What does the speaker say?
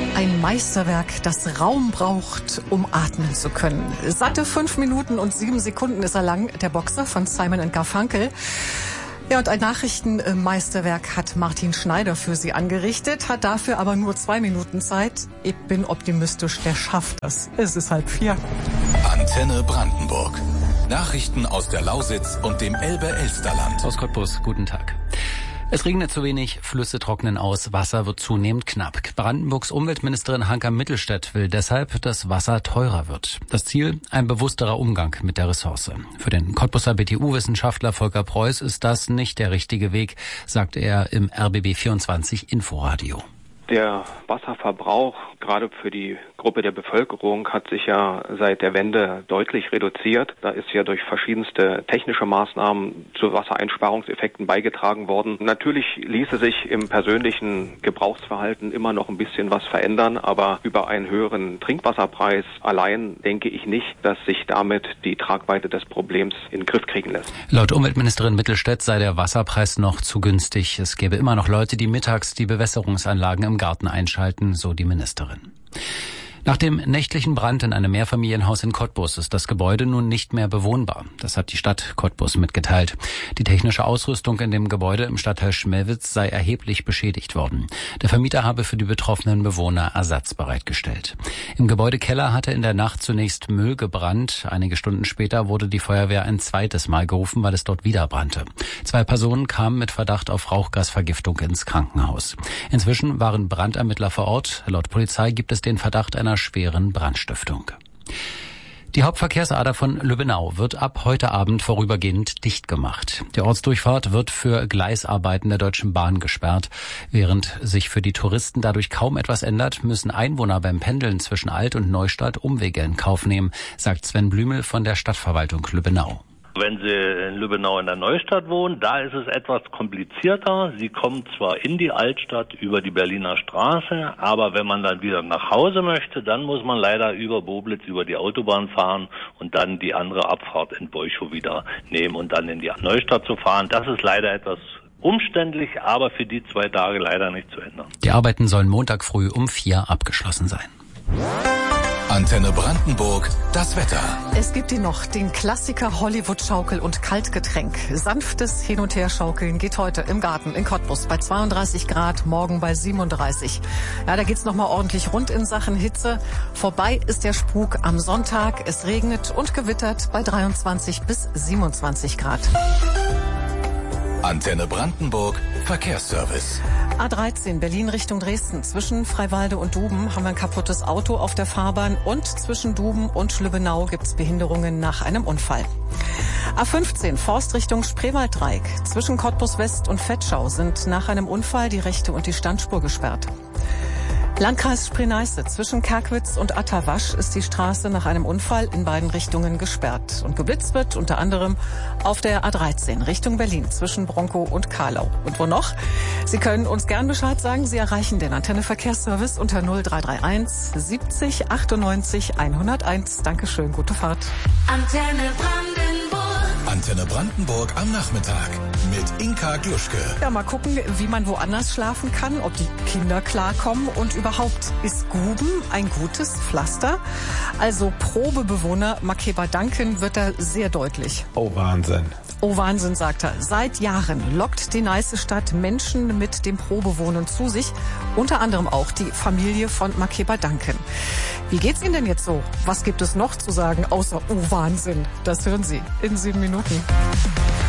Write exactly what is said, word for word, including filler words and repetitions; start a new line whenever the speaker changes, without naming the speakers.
Ein Meisterwerk, das Raum braucht, um atmen zu können. Satte fünf Minuten und sieben Sekunden ist er lang, der Boxer von Simon and Garfunkel. Ja, und ein Nachrichtenmeisterwerk hat Martin Schneider für Sie angerichtet, hat dafür aber nur zwei Minuten Zeit. Ich bin optimistisch, der schafft das. Es ist halb vier.
Antenne Brandenburg. Nachrichten aus der Lausitz und dem Elbe-Elsterland.
Aus Cottbus, guten Tag. Es regnet zu wenig, Flüsse trocknen aus, Wasser wird zunehmend knapp. Brandenburgs Umweltministerin Hanka Mittelstädt will deshalb, dass Wasser teurer wird. Das Ziel, ein bewussterer Umgang mit der Ressource. Für den Cottbuser B T U-Wissenschaftler Volker Preuß ist das nicht der richtige Weg, sagte er im R B B vierundzwanzig Inforadio.
Der Wasserverbrauch, gerade für die Gruppe der Bevölkerung, hat sich ja seit der Wende deutlich reduziert. Da ist ja durch verschiedenste technische Maßnahmen zu Wassereinsparungseffekten beigetragen worden. Natürlich ließe sich im persönlichen Gebrauchsverhalten immer noch ein bisschen was verändern, aber über einen höheren Trinkwasserpreis allein denke ich nicht, dass sich damit die Tragweite des Problems in den Griff kriegen lässt.
Laut Umweltministerin Mittelstädt sei der Wasserpreis noch zu günstig. Es gäbe immer noch Leute, die mittags die Bewässerungsanlagen im Garten einschalten, so die Ministerin. Nach dem nächtlichen Brand in einem Mehrfamilienhaus in Cottbus ist das Gebäude nun nicht mehr bewohnbar. Das hat die Stadt Cottbus mitgeteilt. Die technische Ausrüstung in dem Gebäude im Stadtteil Schmelwitz sei erheblich beschädigt worden. Der Vermieter habe für die betroffenen Bewohner Ersatz bereitgestellt. Im Gebäudekeller hatte in der Nacht zunächst Müll gebrannt. Einige Stunden später wurde die Feuerwehr ein zweites Mal gerufen, weil es dort wieder brannte. Zwei Personen kamen mit Verdacht auf Rauchgasvergiftung ins Krankenhaus. Inzwischen waren Brandermittler vor Ort. Laut Polizei gibt es den Verdacht einer schweren Brandstiftung. Die Hauptverkehrsader von Lübbenau wird ab heute Abend vorübergehend dicht gemacht. Die Ortsdurchfahrt wird für Gleisarbeiten der Deutschen Bahn gesperrt. Während sich für die Touristen dadurch kaum etwas ändert, müssen Einwohner beim Pendeln zwischen Alt- und Neustadt Umwege in Kauf nehmen, sagt Sven Blümel von der Stadtverwaltung Lübbenau.
Wenn Sie in Lübbenau in der Neustadt wohnen, da ist es etwas komplizierter. Sie kommen zwar in die Altstadt über die Berliner Straße, aber wenn man dann wieder nach Hause möchte, dann muss man leider über Boblitz, über die Autobahn fahren und dann die andere Abfahrt in Beuchow wieder nehmen und dann in die Neustadt zu fahren. Das ist leider etwas umständlich, aber für die zwei Tage leider nicht zu ändern.
Die Arbeiten sollen Montag früh um vier abgeschlossen sein.
Antenne Brandenburg, das Wetter.
Es gibt ihn noch, den Klassiker Hollywood-Schaukel und Kaltgetränk. Sanftes Hin- und Herschaukeln geht heute im Garten in Cottbus bei zweiunddreißig Grad, morgen bei siebenunddreißig. Ja, da geht's nochmal ordentlich rund in Sachen Hitze. Vorbei ist der Spuk am Sonntag. Es regnet und gewittert bei dreiundzwanzig bis siebenundzwanzig Grad.
Antenne Brandenburg, Verkehrsservice.
A dreizehn Berlin Richtung Dresden. Zwischen Freiwalde und Duben haben wir ein kaputtes Auto auf der Fahrbahn und zwischen Duben und Schlübbenau gibt's Behinderungen nach einem Unfall. A fünfzehn Forst Richtung Spreewalddreieck. Zwischen Cottbus West und Vetschau sind nach einem Unfall die rechte und die Standspur gesperrt. Landkreis Spree-Neiße. Zwischen Kerkwitz und Attawasch ist die Straße nach einem Unfall in beiden Richtungen gesperrt. Und geblitzt wird unter anderem auf der A dreizehn Richtung Berlin zwischen Bronkow und Karlau. Und wo noch? Sie können uns gern Bescheid sagen. Sie erreichen den Antenne Verkehrsservice unter null drei drei eins siebzig achtundneunzig hunderteins. Dankeschön, gute Fahrt.
Antenne Brandenburg.
Antenne Brandenburg am Nachmittag mit Inka Gluschke.
Ja, mal gucken, wie man woanders schlafen kann, ob die Kinder klarkommen und überhaupt ist Guben ein gutes Pflaster? Also Probebewohner Markkleeberdanken wird da sehr deutlich.
Oh, Wahnsinn.
Oh, Wahnsinn, sagt er. Seit Jahren lockt die Neiße Stadt Menschen mit dem Probewohnen zu sich. Unter anderem auch die Familie von Markkleeberdanken. Wie geht's Ihnen denn jetzt so? Was gibt es noch zu sagen außer Oh, Wahnsinn? Das hören Sie in sieben Minuten.